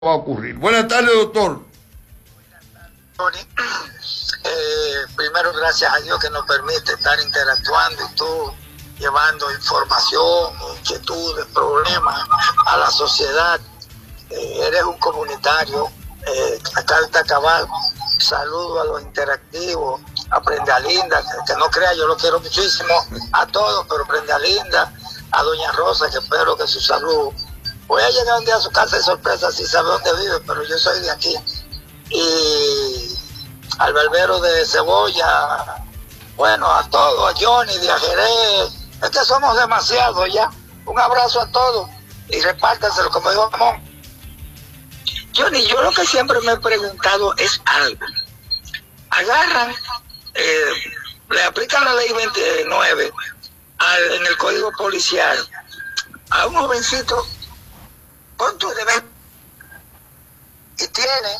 va a ocurrir. Buenas tardes, doctor. Tony, primero gracias a Dios que nos permite estar interactuando y tú llevando información, inquietudes, problemas a la sociedad. Eres un comunitario, carta cabal. Saludo a los interactivos, a Prenda Linda, que no crea, yo lo quiero muchísimo a todos, pero Prenda Linda, a Doña Rosa, que espero que su salud. Voy a llegar un día a su casa de sorpresa, si sabe dónde vive, pero yo soy de aquí. Y al barbero de Cebolla, bueno, a todos, a Johnny, de Ajerez, es que somos demasiados ya. Un abrazo a todos y repártanselo como dijo Ramón. Johnny, yo lo que siempre me he preguntado es algo. Agarran, le aplican la ley 29 en el Código Policial a un jovencito con tu deber y tiene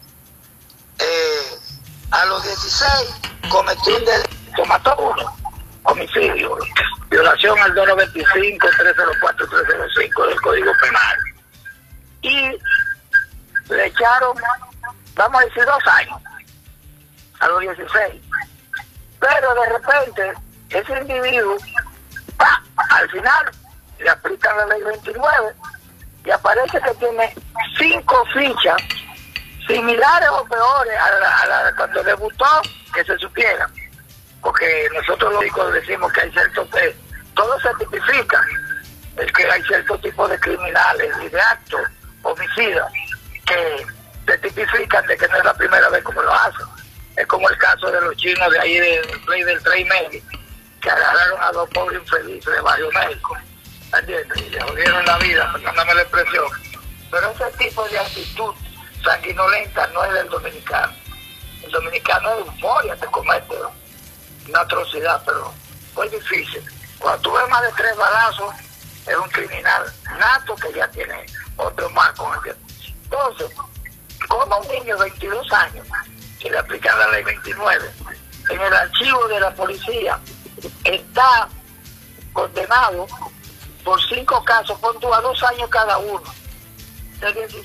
a los 16 cometió un delito, mató uno, homicidio, violación al 295, 304, 305 del Código Penal. Y le echaron, vamos a decir, 2 años a los 16. Pero de repente, ese individuo, al final, le aplican la ley 29 y aparece que tiene 5 fichas similares o peores a la cuando debutó, que se supiera. Porque nosotros los médicos decimos que hay ciertos, todo se tipifica, es que hay ciertos tipos de criminales y de actos homicidas que se tipifican de que no es la primera vez como lo hacen. Es como el caso de los chinos de ahí del 3,5, que agarraron a 2 pobres infelices de Barrio México, ¿entiendes? Y le jodieron la vida, perdóname la expresión. Pero ese tipo de actitud sanguinolenta no es del dominicano. El dominicano es euforia, te comete una atrocidad, pero muy difícil. Cuando tú ves más de 3 balazos, es un criminal nato que ya tiene otro más con el tiempo. Entonces, como un niño de 22 años, que le aplican la ley 29, en el archivo de la policía, está condenado por 5 casos, pon tú a 2 años cada uno. De 16,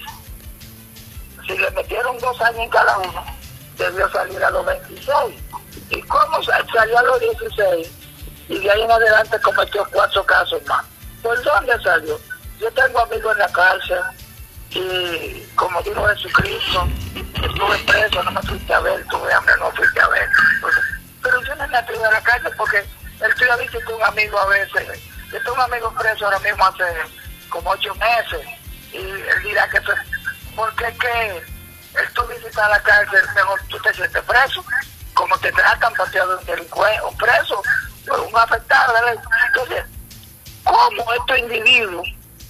si le metieron 2 años en cada uno, debió salir a los 26. ¿Y cómo salió a los 16? Y de ahí en adelante cometió 4 casos más. ¿Por dónde salió? Yo tengo amigos en la cárcel, y como dijo Jesucristo, estuve preso, no me fuiste a ver, tuve hambre, no fuiste a ver. Pero yo no me atrevo a la cárcel porque él te ha dicho que un amigo a veces, yo tengo un amigo preso ahora mismo hace como 8 meses, y él dirá que porque es que él tú visitas la cárcel, mejor tú te sientes preso, como te tratan pateado de un delincuente, o preso, o un afectado. Entonces, ¿cómo estos individuos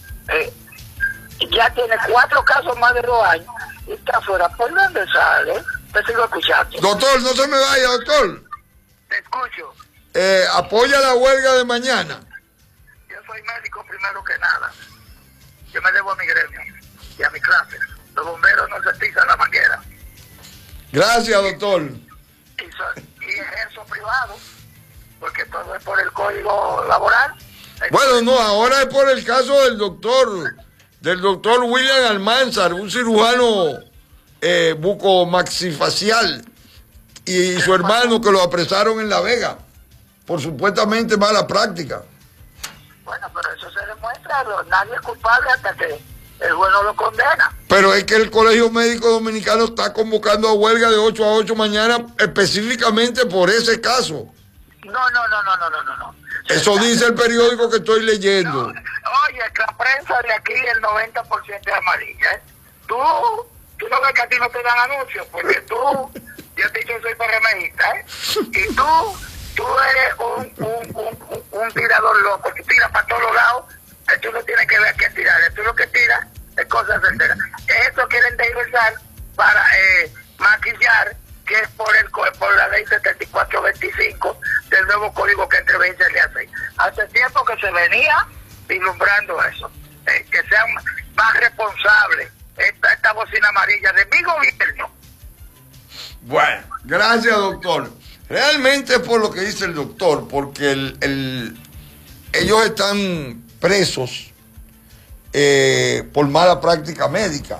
ya tiene 4 casos más de 2 años y está afuera? ¿Por dónde sale? Te sigo escuchando. Doctor, no se me vaya, doctor. Te escucho. Apoya la huelga de mañana. Yo soy médico primero que nada. Yo me debo a mi gremio y a mi clase. Los bomberos no se pisan la manguera. Gracias, doctor. Y ejerzo privado, porque todo es por el código laboral. Bueno, no, ahora es por el caso del doctor William Almanzar, un cirujano bucomaxifacial, y su hermano que lo apresaron en La Vega por supuestamente mala práctica. Bueno, pero eso se demuestra, nadie es culpable hasta que el juez no lo condena. Pero es que el Colegio Médico Dominicano está convocando a huelga de 8 a 8 mañana específicamente por ese caso. No. Eso dice el periódico que estoy leyendo. No, oye, la prensa de aquí el 90% es amarilla, ¿eh? Tú no ves que a ti no te dan anuncios, porque yo te he dicho que soy PRMista, ¿eh? Y tú eres un tirador loco, tú tiras para todos los lados, tú no tienes que ver qué tirar, tú lo que tiras es cosas enteras. Eso quieren desversar para maquillar que es por la ley 7425 del nuevo código que entre 20 le hace. Hace tiempo que se venía vislumbrando eso, que sean más responsables esta bocina amarilla de mi gobierno. Bueno, gracias, doctor. Realmente es por lo que dice el doctor, porque ellos están presos por mala práctica médica.